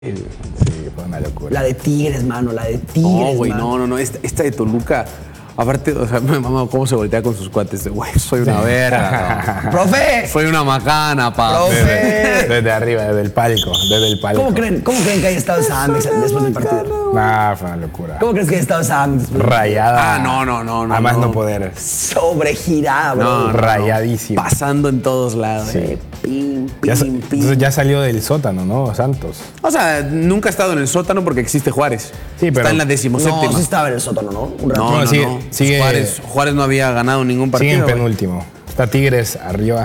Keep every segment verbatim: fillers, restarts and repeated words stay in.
Sí, fue una locura. La de Tigres, mano, la de Tigres, No, güey, mano. no, no, no. Esta, esta de Toluca, aparte, o sea, me mama cómo se voltea con sus cuates. Güey, soy una verga. ¡Profe! Soy una macana, pa. Profe. Desde, desde arriba, desde el palco, desde el palco. ¿Cómo creen, ¿Cómo creen que haya estado esa Amex después del partido? Nah, fue una locura. ¿Cómo crees que haya estado esa Amex? Rayada. Ah, no, no, no, no. A más no, no poder. Sobregirada, bro. No, no, Rayadísimo. Pasando en todos lados. Sí. eh. Pim, pim, Ya, sa- pim. entonces ya salió del sótano, ¿no? Santos. O sea, nunca ha estado en el sótano porque existe Juárez. Sí, pero- Está en la No, decimoséptima. sí estaba en el sótano, ¿no? Un rato. No, No, no, sigue- no. sigue- Juárez, Juárez no había ganado ningún Sigue en partido. güey. penúltimo. Está Tigres arriba.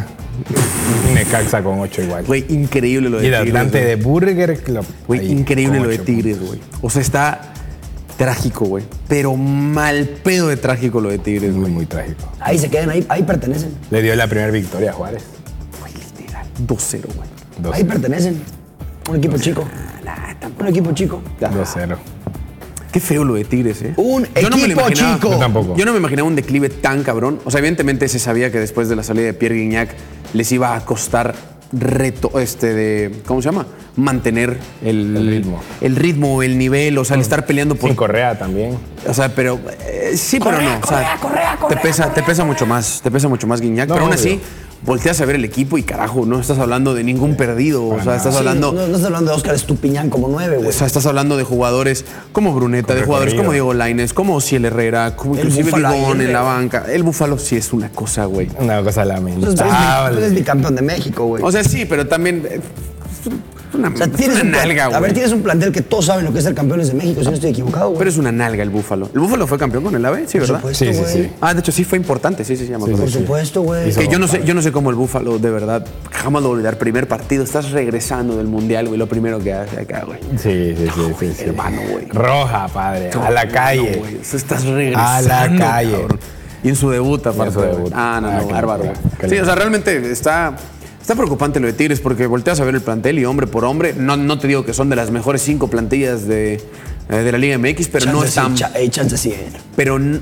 Y Necaxa con ocho igual. Güey, increíble lo de Y el Tigres. Atlante güey. de Burger Club. Güey, ahí, increíble con lo de ocho Tigres, puntos. güey. O sea, está trágico, güey. Pero mal pedo de trágico lo de Tigres, Muy, güey. muy trágico. Ahí se quedan, ahí, ahí pertenecen. Le dio la primera victoria a Juárez. Güey, literal. dos cero, güey. dos Ahí pertenecen. Un equipo chico. Un equipo chico. cero. Qué feo lo de Tigres, ¿eh? Un Yo no me lo equipo imaginaba. chico. Yo tampoco. Yo no me imaginaba un declive tan cabrón. O sea, evidentemente se sabía que después de la salida de Pierre Guignac les iba a costar reto, este, de, ¿cómo se llama? Mantener el, El ritmo. El ritmo, el nivel, o sea, el estar peleando por... Sin Correa también. O sea, pero eh, sí, Correa, pero no. O sea, Correa, Correa, Correa, te pesa, te Correa. pesa mucho más, te pesa mucho más Guignac, No, pero aún obvio. así volteas a ver el equipo y carajo, no estás hablando de ningún perdido, o sea, estás Sí, hablando, no, no estás hablando de Oscar Estupiñán como nueve, güey. o sea, estás hablando de jugadores como Bruneta, Con de jugadores recorrido. como Diego Lainez, como Ociel Herrera, como El inclusive Búfalo Vigón Aguirre. en la banca. El Búfalo sí es una cosa, güey. Una cosa Entonces, tú eres, bi- tú lamentable. eres bicampeón de México, güey. O sea, sí, pero también eh, es una, O sea, es tienes una un plan- nalga, A ver, güey. tienes un plantel que todos saben lo que es ser campeones de México, si no estoy equivocado, güey. Pero es una nalga el Búfalo. El Búfalo fue campeón con el AVE, sí, Por ¿verdad? supuesto, Sí, sí, güey. sí. Ah, de hecho sí fue importante, sí, sí, sí, ya me acuerdo. Por supuesto, güey. Hizo- Que yo no sé, yo no sé cómo el Búfalo, de verdad, jamás lo voy a olvidar. Primer partido, estás regresando del Mundial, güey, lo primero que hace acá, güey. Sí, sí, sí, sí, sí. hermano, güey. Roja, padre. A la No, calle. güey, eso estás regresando. A la calle. cabrón. Y en su debut, aparte. su güey. debut. Ah, no, Ah, no, qué bárbaro. locura, güey. qué Sí, o sea, locura. realmente está, está preocupante lo de Tigres porque volteas a ver el plantel y hombre por hombre, no, no te digo que son de las mejores cinco plantillas de, eh, de la Liga M X, pero no Chance sí, están. cha- ey, chance sí, eh. Pero, mm,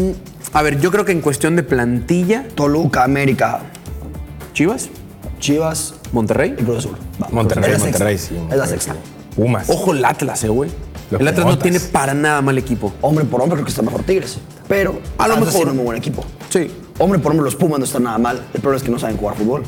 a ver, yo creo que en cuestión de plantilla, Toluca, América, Chivas, Chivas Monterrey. y Cruz Azul. Vamos, Monterrey, es la sexta. Monterrey, sí. Es la Monterrey, sexta. sí. Pumas. Ojo el Atlas, eh, güey. Los El Atlas no Pumotas. tiene para nada mal equipo. Hombre por hombre creo que está mejor Tigres. Pero A lo Atlas mejor. tiene un muy buen equipo. Sí. Hombre por hombre los Pumas no están nada mal. El problema es que no saben jugar fútbol.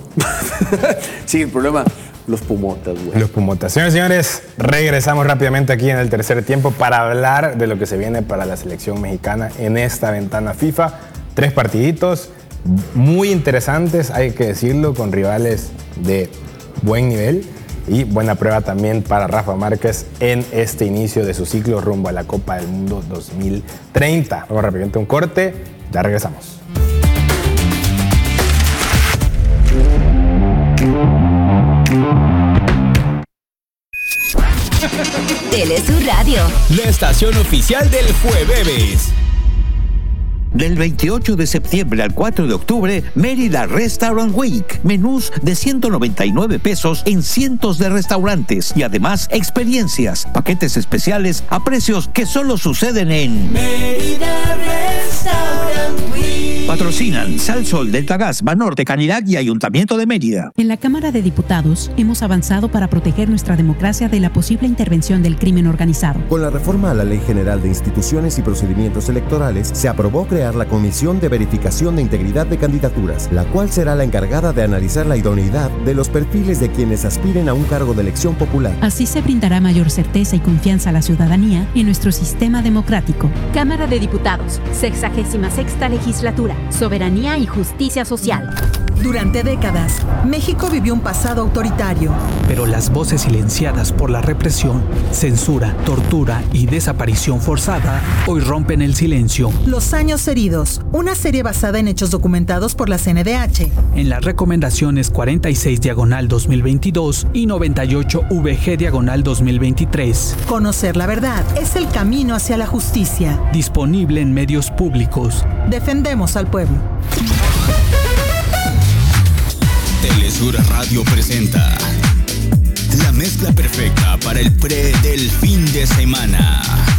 Sí, el problema, los Pumotas, güey. Los Pumotas. Señores y señores, regresamos rápidamente aquí en el tercer tiempo para hablar de lo que se viene para la selección mexicana en esta ventana FIFA. Tres partiditos muy interesantes, hay que decirlo, con rivales de buen nivel y buena prueba también para Rafa Márquez en este inicio de su ciclo rumbo a la Copa del Mundo dos mil treinta. Vamos rápidamente a un corte, ya regresamos. Telesur Radio. La estación oficial del Jueves. Del veintiocho de septiembre al cuatro de octubre, Mérida Restaurant Week. Menús de ciento noventa y nueve pesos en cientos de restaurantes y además experiencias, paquetes especiales a precios que solo suceden en Mérida Restaurant Week. Patrocinan Sal Sol, Delta Gas, Banorte, Canirac y Ayuntamiento de Mérida. En la Cámara de Diputados hemos avanzado para proteger nuestra democracia de la posible intervención del crimen organizado. Con la reforma a la Ley General de Instituciones y Procedimientos Electorales, se aprobó crear la Comisión de Verificación de Integridad de Candidaturas, la cual será la encargada de analizar la idoneidad de los perfiles de quienes aspiren a un cargo de elección popular. Así se brindará mayor certeza y confianza a la ciudadanía en nuestro sistema democrático. Cámara de Diputados, sexagésima sexta legislatura, soberanía y justicia social. Durante décadas, México vivió un pasado autoritario. Pero las voces silenciadas por la represión, censura, tortura y desaparición forzada hoy rompen el silencio. Los años heridos, una serie basada en hechos documentados por la C N D H. En las recomendaciones cuarenta y seis diagonal dos mil veintidós y noventa y ocho V G diagonal dos mil veintitrés. Conocer la verdad es el camino hacia la justicia. Disponible en medios públicos. Defendemos al pueblo. Telesur Radio presenta la mezcla perfecta para el pre del fin de semana.